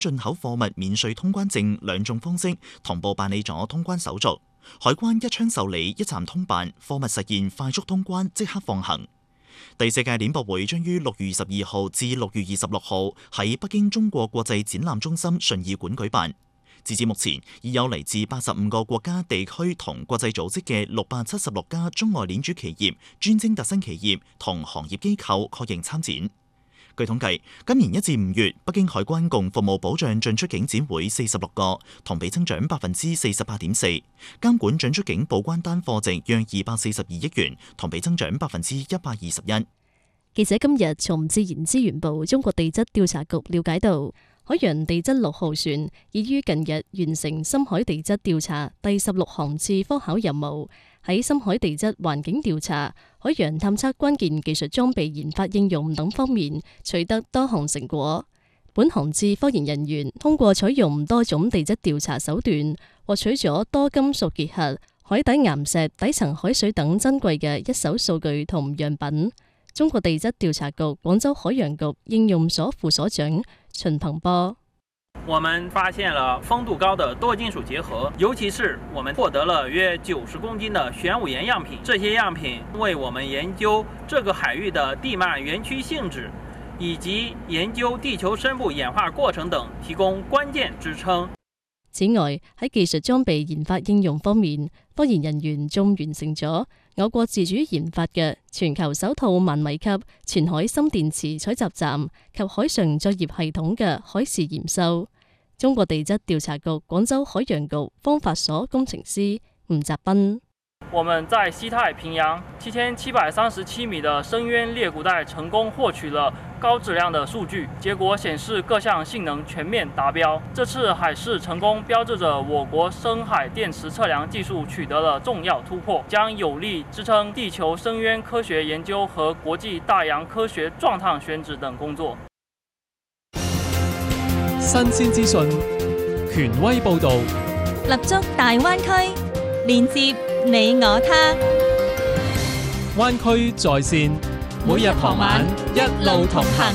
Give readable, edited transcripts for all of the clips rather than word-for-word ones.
進口貨物免稅通關證兩種方式同步辦理咗通關手續，海關一槍受理，一站通辦，貨物實現快速通關，即刻放行。第四屆鏈博會將於6月22號至6月26號喺北京中國國際展覽中心順義館舉辦。截至目前，已有嚟自85個國家、地區同國際組織嘅676家中外鏈主企業、專精特新企業同行業機構確認參展。據統計，今年1至5月，北京海關共服務保障進出境展會46個，同比增長48.4%。監管進出境報關單貨值約242億元，同比增長121%。 記者今日從自然資源部中國地質調查局了解到，海洋地質6號船已於近日完成深海地質調查第16航次科考任務，喺深海地質環境調查、海洋探測關鍵技術裝備研發應用等方面取得多項成果。本航次科研人員通過採用多種地質調查手段，獲取咗多金屬結核、海底岩石、底層海水等珍貴嘅一手數據同樣品。中國地質調查局廣州海洋局應用所副所長秦鵬波： 我們發現了豐度高的多金屬結合，尤其是我們獲得了約90公斤的玄武岩樣品。這些樣品為我們研究這個海域的地幔園區性質，以及研究地球深部演化過程等提供關鍵支撐。 此外，喺技術裝備研發應用方面，科研人員仲完成咗我國自主研發嘅全球首套萬米級全海深電池採集站及海上作業系統嘅海事驗收。中國地質調查局廣州海洋局方法所工程師吳澤斌： 我們在西太平洋7737米的深淵裂谷帶成功獲取了高質量的數據，結果顯示各項性能全面達標。這次海試成功標誌着我國深海電池測量技術取得了重要突破，將有力支撐地球深淵科學研究和國際大洋科學撞探選址等工作。 新鮮資訊，權威報導， 立足大灣區，連接你我他。 灣區在線，每日傍晚一路同行。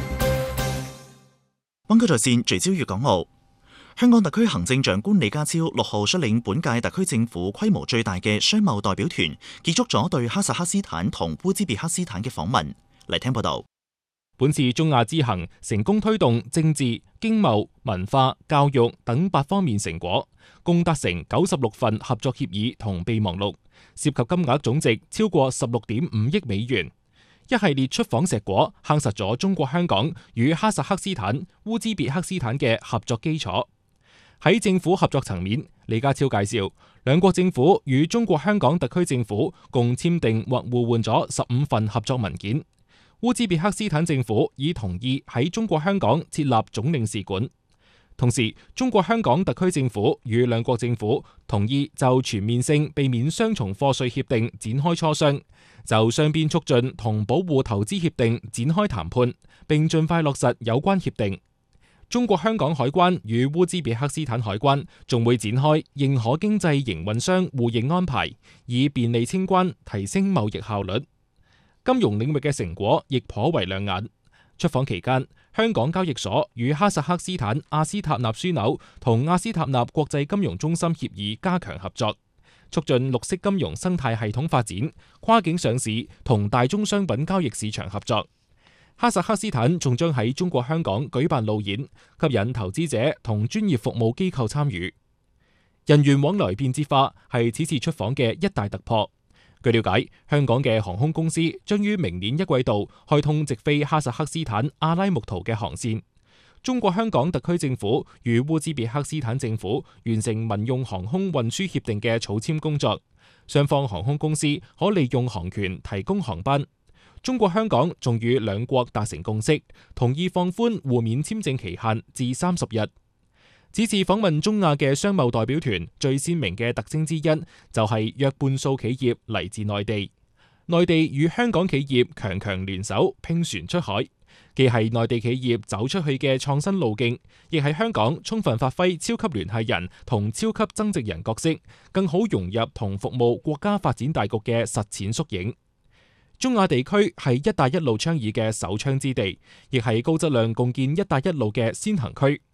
灣區在線聚焦粵港澳。香港特區行政長官李家超6號率領本屆特區政府規模最大嘅商貿代表團，結束咗對哈薩克斯坦同烏茲別克斯坦嘅訪問。嚟聽報道。 本次中亞之行成功推動政治、經貿、文化、教育等8方面成果，共達成96份合作協議同備忘錄，涉及金額總值超過16.5億美元。一系列出訪碩果夯實咗中國香港與哈薩克斯坦、烏茲別克斯坦嘅合作基礎。喺政府合作層面，李家超介紹，兩國政府與中國香港特區政府共簽訂或互換咗15份合作文件。烏茲別克斯坦政府已同意喺中國香港設立總領事館。同時，中國香港特區政府與兩國政府同意就全面性避免雙重課稅協定展開磋商，就雙邊促進同保護投資協定展開談判，並盡快落實有關協定。中國香港海關與烏茲別克斯坦海關仲會展開認可經濟營運商互認安排，以便利清關，提升貿易效率。金融領域嘅成果亦頗為亮眼。出訪期間，香港交易所與哈薩克斯坦阿斯塔納樞紐同阿斯塔納國際金融中心協議加強合作，促進綠色金融生態系統發展、跨境上市同大宗商品交易市場合作。哈薩克斯坦仲將喺中國香港舉辦路演，吸引投資者同專業服務機構參與。人員往來便捷化係此次出訪嘅一大突破。據了解，香港嘅航空公司將於明年1季度開通直飛哈薩克斯坦阿拉木圖嘅航線。中國香港特區政府與烏茲別克斯坦政府完成民用航空運輸協定嘅草簽工作，雙方航空公司可利用航權提供航班。中國香港仲與兩國達成共識，同意放寬互免簽證期限至30日。此次訪問中亞嘅商貿代表團最鮮明嘅特徵之一，就係約半數企業嚟自內地。內地與香港企業強強聯手拼船出海，既係內地企業走出去嘅創新路徑，亦係香港充分發揮超級聯繫人同超級增值人角色，更好融入同服務國家發展大局嘅實踐縮影。中亞地區係一帶一路倡議嘅首倡之地，亦係高質量共建一帶一路嘅先行區。